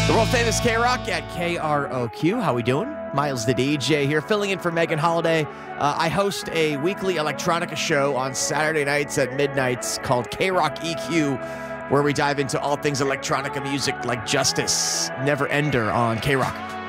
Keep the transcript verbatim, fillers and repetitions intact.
The world famous K-Rock at K R O Q. How we doing? Miles the D J here, filling in for Megan Holiday. Uh, I host a weekly electronica show on Saturday nights at midnights called K-Rock E Q, where we dive into all things electronica music like Justice, Never Ender on K-Rock.